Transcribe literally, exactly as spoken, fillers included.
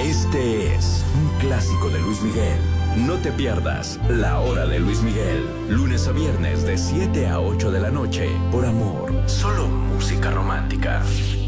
Este es un clásico de Luis Miguel. No te pierdas La Hora de Luis Miguel, lunes a viernes de siete a ocho de la noche, por Amor. Solo música romántica.